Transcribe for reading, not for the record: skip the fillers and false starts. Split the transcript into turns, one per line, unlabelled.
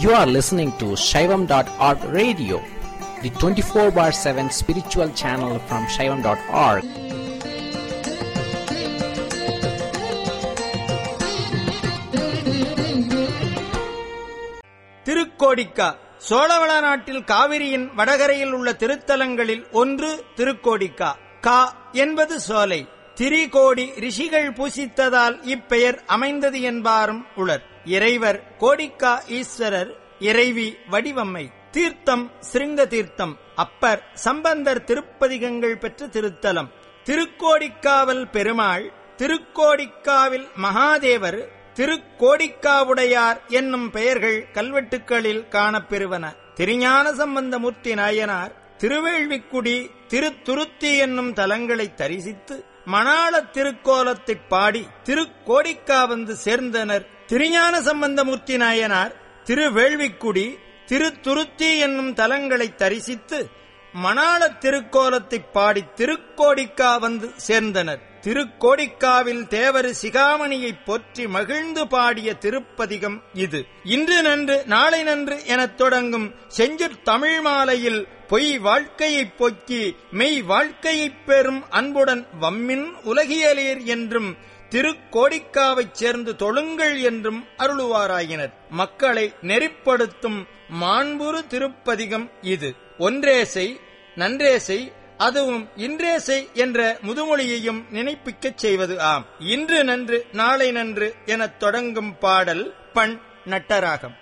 You are listening to Shaivam.org radio, the 24/7 spiritual channel from Shaivam.org.
Thirukkodika சோழவள நாட்டில் காவிரியின் வடகரையில் உள்ள திருத்தலங்களில் ஒன்று திருக்கோடிக்கா. கா என்பது சோலை. திரிகோடி ரிஷிகள் பூசித்ததால் இப்பெயர் அமைந்தது என்பாரும் உளர். இறைவர் கோடிக்கா ஈஸ்வரர், இறைவி வடிவம்மை. தீர்த்தம் சிருங்க தீர்த்தம். அப்பர் சம்பந்தர் திருப்பதிகங்கள் பெற்ற திருத்தலம். திருக்கோடிக்காவல் பெருமாள், திருக்கோடிக்காவில் மகாதேவர், திருக்கோடிக்காவுடையார் என்னும் பெயர்கள் கல்வெட்டுக்களில் காணப்பெறுவன. திருஞான சம்பந்தமூர்த்தி நாயனார் திருவேள்விக்குடி, திருத்துருத்தி என்னும் தலங்களை தரிசித்து மணாள திருக்கோலத்தை பாடி திருக்கோடிக்கா வந்து சேர்ந்தனர். திருஞான சம்பந்தமூர்த்தி நாயனார் திருவேள்விக்குடி, திருத்துருத்தி என்னும் தலங்களை தரிசித்து மணாள திருக்கோலத்தை பாடி திருக்கோடிக்கா வந்து சேர்ந்தனர். திருக்கோடிக்காவில் தேவர் சிகாமணியை போற்றி மகிழ்ந்து பாடிய திருப்பதிகம் இது. இன்று நன்று நாளை நன்று எனத் தொடங்கும் செஞ்சுட் தமிழ் மாலையில் பொய் வாழ்க்கையைப் போக்கி மெய் வாழ்க்கையைப் பெறும் அன்புடன் வம்மின் உலகியலீர் என்றும் திருக்கோடிக்காவைச் சேர்ந்து தொழுங்கள் என்றும் அருளுவாராயினர். மக்களை நெறிப்படுத்தும் மாண்புறு திருப்பதிகம் இது. ஒன்றேசை நன்றேசை, அதுவும் இன்றேசை என்ற முதுமொழியையும் நினைப்பிக்கச் செய்வது ஆம். இன்று நன்று நாளை நன்று எனத் தொடங்கும் பாடல் பண் நட்டராகம்.